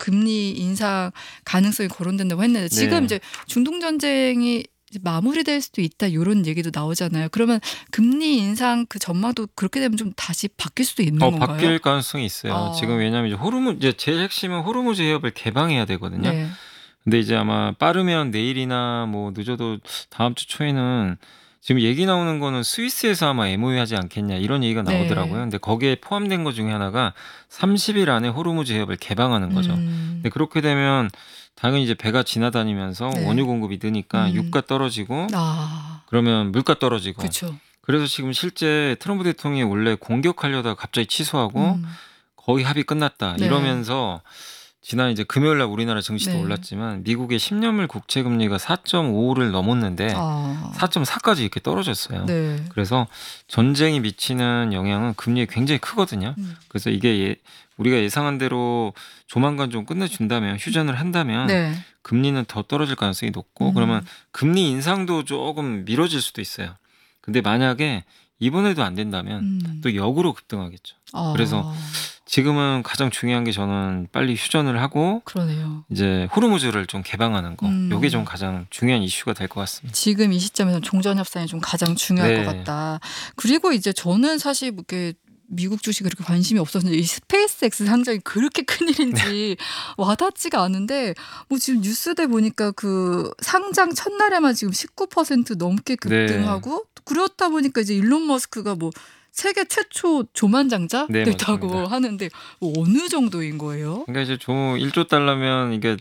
금리 인상 가능성이 거론된다고 했는데 지금 네. 이제 중동 전쟁이 이제 마무리될 수도 있다 이런 얘기도 나오잖아요. 그러면 금리 인상 그 전망도 그렇게 되면 좀 다시 바뀔 수도 있는 건가요? 바뀔 가능성이 있어요. 지금 왜냐하면 이제 제일 핵심은 호르무즈 해협을 개방해야 되거든요. 네. 근데 이제 아마 빠르면 내일이나 뭐 늦어도 다음 주 초에는 지금 얘기 나오는 거는 스위스에서 아마 MOU 하지 않겠냐 이런 얘기가 나오더라고요. 네. 근데 거기에 포함된 것 중에 하나가 30일 안에 호르무즈 해협을 개방하는 거죠. 근데 그렇게 되면 당연히 이제 배가 지나다니면서 네. 원유 공급이 느니까 유가 떨어지고 그러면 물가 떨어지고 그렇죠. 그래서 지금 실제 트럼프 대통령이 원래 공격하려다가 갑자기 취소하고 거의 합의 끝났다 네. 이러면서 지난 이제 금요일 날 우리나라 증시도 네. 올랐지만 미국의 10년물 국채 금리가 4.5를 넘었는데 4.4까지 이렇게 떨어졌어요. 네. 그래서 전쟁이 미치는 영향은 금리에 굉장히 크거든요. 그래서 이게 우리가 예상한 대로 조만간 좀 끝내준다면 휴전을 한다면 네. 금리는 더 떨어질 가능성이 높고 그러면 금리 인상도 조금 미뤄질 수도 있어요. 근데 만약에 이번에도 안 된다면 또 역으로 급등하겠죠. 그래서 지금은 가장 중요한 게 저는 빨리 휴전을 하고 그러네요. 이제 호르무즈를 좀 개방하는 거. 이게 좀 가장 중요한 이슈가 될 것 같습니다. 지금 이 시점에서 종전 협상이 좀 가장 중요할 네. 것 같다. 그리고 이제 저는 사실 뭐 이렇게 미국 주식에 그렇게 관심이 없었는데 이 스페이스X 상장이 그렇게 큰일인지 와닿지가 않은데 뭐 지금 뉴스대 보니까 그 상장 첫날에만 지금 19% 넘게 급등하고 그렇다 보니까 이제 일론 머스크가 뭐 세계 최초 조만장자 네, 됐다고 맞습니다. 하는데 뭐 어느 정도인 거예요? 그러니까 이제 1조 달러면 이게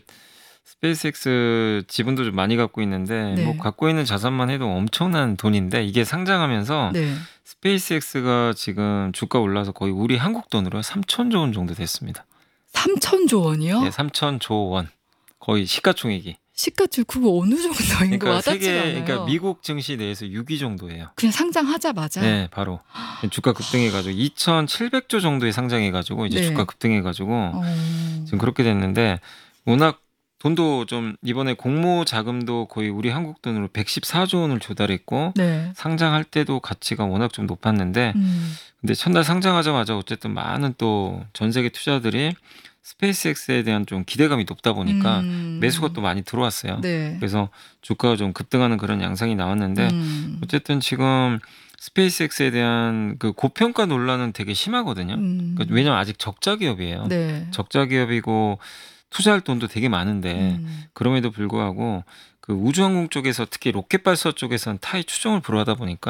스페이스X 지분도 좀 많이 갖고 있는데 네. 뭐 갖고 있는 자산만 해도 엄청난 돈인데 이게 상장하면서 네. 스페이스X가 지금 주가 올라서 거의 우리 한국 돈으로 3천조 원 정도 됐습니다. 3천조 원이요? 네, 3천조 원. 거의 시가총액이. 시가총 그거 어느 정도인 거 그러니까 와닿지가 않아요. 그러니까 미국 증시 내에서 6위 정도예요. 그냥 상장하자마자. 네, 바로 주가 급등해가지고 2,700조 정도에 상장해가지고 이제 네. 주가 급등해가지고 지금 그렇게 됐는데 워낙 돈도 좀 이번에 공모 자금도 거의 우리 한국 돈으로 114조 원을 조달했고 네. 상장할 때도 가치가 워낙 좀 높았는데 근데 첫날 상장하자마자 어쨌든 많은 또 전 세계 투자들이 스페이스X에 대한 좀 기대감이 높다 보니까 매수가 또 많이 들어왔어요. 네. 그래서 주가가 좀 급등하는 그런 양상이 나왔는데 어쨌든 지금 스페이스X에 대한 그 고평가 논란은 되게 심하거든요. 그러니까 왜냐하면 아직 적자 기업이에요. 네. 적자 기업이고 투자할 돈도 되게 많은데 그럼에도 불구하고 그 우주항공 쪽에서 특히 로켓 발사 쪽에서는 타이 추종을 불허하다 보니까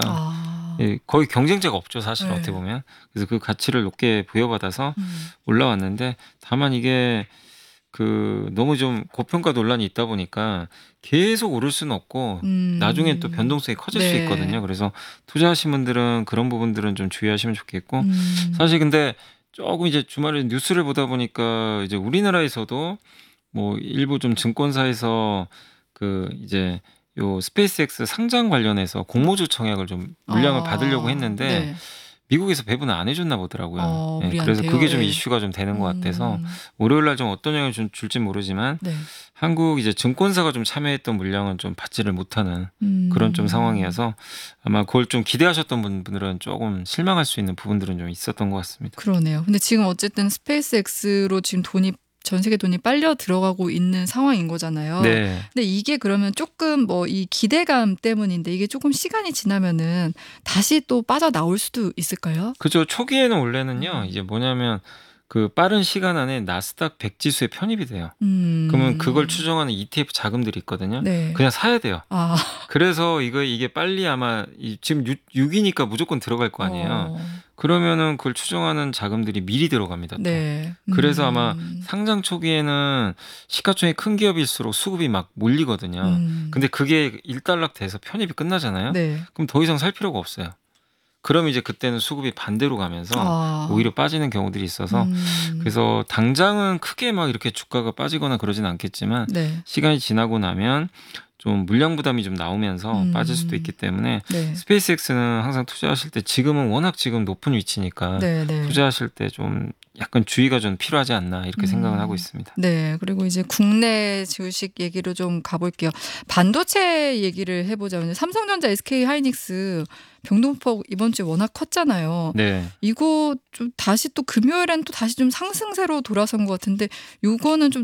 거의 경쟁자가 없죠, 사실. 네. 어떻게 보면. 그래서 그 가치를 높게 부여받아서 올라왔는데 다만 이게 그 너무 좀 고평가 논란이 있다 보니까 계속 오를 수는 없고 나중엔 또 변동성이 커질 수 네. 있거든요. 그래서 투자하신 분들은 그런 부분들은 좀 주의하시면 좋겠고 사실 근데 조금 이제 주말에 뉴스를 보다 보니까 이제 우리나라에서도 뭐 일부 좀 증권사에서 그 이제 요 스페이스X 상장 관련해서 공모주 청약을 좀 물량을 받으려고 했는데 네. 미국에서 배분을 안 해줬나 보더라고요. 예, 그래서 우리한테요? 그게 좀 예. 이슈가 좀 되는 것 같아서 월요일 날 좀 어떤 영향을 줄지 모르지만 네. 한국 이제 증권사가 좀 참여했던 물량은 좀 받지를 못하는 그런 좀 상황이어서 아마 그걸 좀 기대하셨던 분들은 조금 실망할 수 있는 부분들은 좀 있었던 것 같습니다. 그러네요. 근데 지금 어쨌든 스페이스X로 지금 전 세계 돈이 빨려 들어가고 있는 상황인 거잖아요. 네. 근데 이게 그러면 조금 뭐 이 기대감 때문인데 이게 조금 시간이 지나면은 다시 또 빠져나올 수도 있을까요? 그죠. 초기에는 원래는요. 이제 뭐냐면 그 빠른 시간 안에 나스닥 100 지수에 편입이 돼요. 그러면 그걸 추정하는 ETF 자금들이 있거든요. 네. 그냥 사야 돼요. 아. 그래서 이게 빨리 아마 지금 6이니까 무조건 들어갈 거 아니에요. 그러면은 그걸 추정하는 자금들이 미리 들어갑니다. 또. 네. 그래서 아마 상장 초기에는 시가총액 큰 기업일수록 수급이 막 몰리거든요. 근데 그게 일단락 돼서 편입이 끝나잖아요. 네. 그럼 더 이상 살 필요가 없어요. 그럼 이제 그때는 수급이 반대로 가면서 오히려 빠지는 경우들이 있어서 그래서 당장은 크게 막 이렇게 주가가 빠지거나 그러진 않겠지만 네. 시간이 지나고 나면 좀 물량 부담이 좀 나오면서 빠질 수도 있기 때문에 네. 스페이스X는 항상 투자하실 때 지금은 워낙 지금 높은 위치니까 네, 네. 투자하실 때 좀 약간 주의가 좀 필요하지 않나 이렇게 생각을 하고 있습니다. 네. 그리고 이제 국내 주식 얘기로 좀 가볼게요. 반도체 얘기를 해보자면 삼성전자, SK하이닉스 변동폭 이번 주에 워낙 컸잖아요. 네. 이거 좀 다시 또 금요일엔 또 다시 좀 상승세로 돌아선 것 같은데 요거는 좀